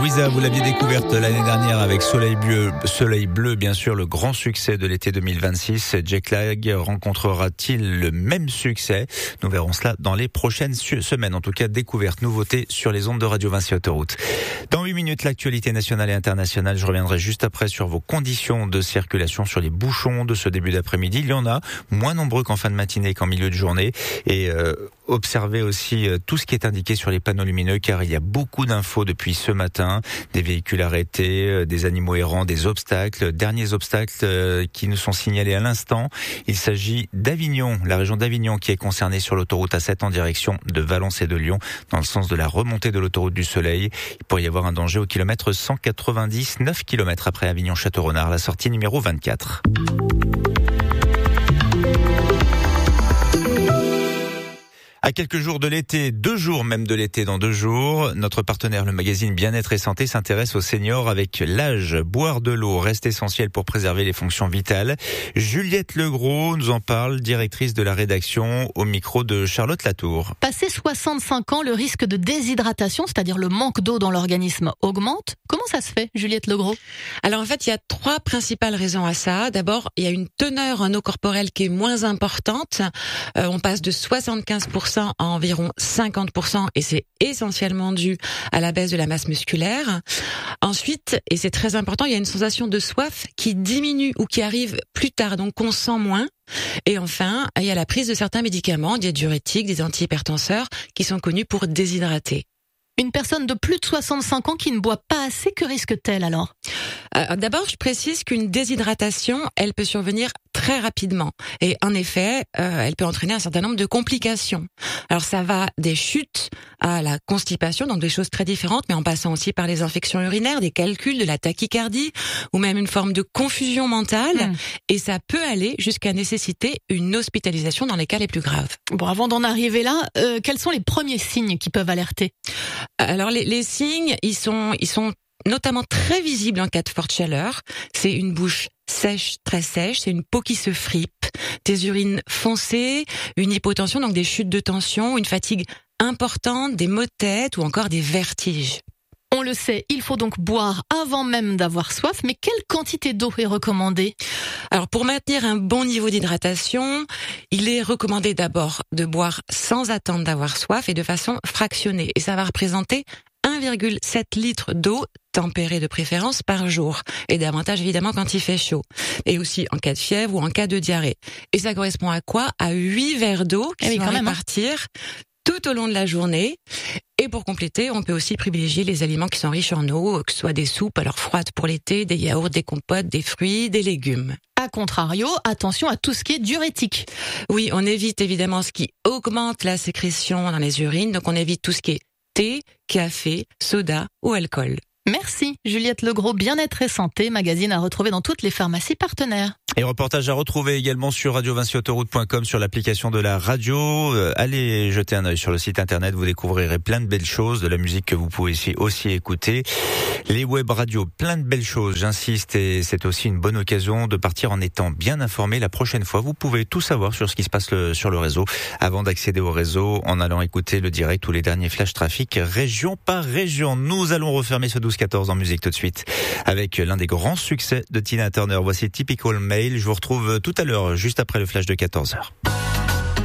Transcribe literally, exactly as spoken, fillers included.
Louisa, vous l'aviez découverte l'année dernière avec Soleil Bleu, Soleil Bleu, bien sûr, le grand succès de l'été deux mille vingt-six. Jet Lag rencontrera-t-il le même succès? Nous verrons cela dans les prochaines semaines. En tout cas, découverte, nouveauté sur les ondes de Radio Vinci Autoroute. Dans huit minutes, l'actualité nationale et internationale. Je reviendrai juste après sur vos conditions de circulation, sur les bouchons de ce début d'après-midi. Il y en a moins nombreux qu'en fin de matinée, qu'en milieu de journée. Et euh, observez aussi euh, tout ce qui est indiqué sur les panneaux lumineux, car il y a beaucoup d'infos depuis ce matin. Des véhicules arrêtés, euh, des animaux errants, des obstacles. Derniers obstacles euh, qui nous sont signalés à l'instant. Il s'agit d'Avignon, la région d'Avignon qui est concernée sur l'autoroute A sept en direction de Valence et de Lyon, dans le sens de la remontée de l'autoroute du Soleil. Il pourrait y avoir un danger au kilomètre cent quatre-vingt-dix, neuf kilomètres après Avignon-Château-Renard, la sortie numéro vingt-quatre. À quelques jours de l'été, deux jours même de l'été dans deux jours, notre partenaire, le magazine Bien-être et Santé, s'intéresse aux seniors avec l'âge. Boire de l'eau reste essentiel pour préserver les fonctions vitales. Juliette Legros nous en parle, directrice de la rédaction, au micro de Charlotte Latour. Passé soixante-cinq ans, le risque de déshydratation, c'est-à-dire le manque d'eau dans l'organisme, augmente. Comment ça se fait, Juliette Legros? Alors en fait, il y a trois principales raisons à ça. D'abord, il y a une teneur en eau corporelle qui est moins importante. Euh, on passe de soixante-quinze pour cent à environ cinquante pour cent et c'est essentiellement dû à la baisse de la masse musculaire. Ensuite, et c'est très important, il y a une sensation de soif qui diminue ou qui arrive plus tard, donc on sent moins. Et enfin, il y a la prise de certains médicaments, des diurétiques, des antihypertenseurs qui sont connus pour déshydrater. Une personne de plus de soixante-cinq ans qui ne boit pas assez, que risque-t-elle alors? euh, D'abord, je précise qu'une déshydratation, elle peut survenir très rapidement. Et en effet, euh, elle peut entraîner un certain nombre de complications. Alors ça va des chutes à la constipation, donc des choses très différentes, mais en passant aussi par les infections urinaires, des calculs, de la tachycardie, ou même une forme de confusion mentale. Mmh. Et ça peut aller jusqu'à nécessiter une hospitalisation dans les cas les plus graves. Bon, avant d'en arriver là, euh, quels sont les premiers signes qui peuvent alerter? Alors les, les signes, ils sont, ils sont notamment très visibles en cas de forte chaleur. C'est une bouche sèche, très sèche, c'est une peau qui se fripe, des urines foncées, une hypotension, donc des chutes de tension, une fatigue importante, des maux de tête ou encore des vertiges. On le sait, il faut donc boire avant même d'avoir soif, mais quelle quantité d'eau est recommandée? Alors pour maintenir un bon niveau d'hydratation, il est recommandé d'abord de boire sans attendre d'avoir soif et de façon fractionnée. Et ça va représenter un virgule sept litres d'eau, tempérée de préférence, par jour. Et davantage évidemment quand il fait chaud. Et aussi en cas de fièvre ou en cas de diarrhée. Et ça correspond à quoi? À huit verres d'eau qui vont répartir tout au long de la journée. Et pour compléter, on peut aussi privilégier les aliments qui sont riches en eau, que ce soit des soupes, alors froides pour l'été, des yaourts, des compotes, des fruits, des légumes. A contrario, attention à tout ce qui est diurétique. Oui, on évite évidemment ce qui augmente la sécrétion dans les urines, donc on évite tout ce qui est thé, café, soda ou alcool. Merci Juliette Legros, Bien-être et Santé, magazine à retrouver dans toutes les pharmacies partenaires. Et reportage à retrouver également sur radio vinci autoroute point com, sur l'application de la radio. Euh, allez jeter un œil sur le site internet, vous découvrirez plein de belles choses, de la musique que vous pouvez ici aussi écouter. Les web radios, plein de belles choses, j'insiste, et c'est aussi une bonne occasion de partir en étant bien informé. La prochaine fois, vous pouvez tout savoir sur ce qui se passe le, sur le réseau, avant d'accéder au réseau, en allant écouter le direct ou les derniers flash trafic, région par région. Nous allons refermer ce douze quatorze en musique tout de suite, avec l'un des grands succès de Tina Turner. Voici Typical Male. Je vous retrouve tout à l'heure, juste après le flash de quatorze heures.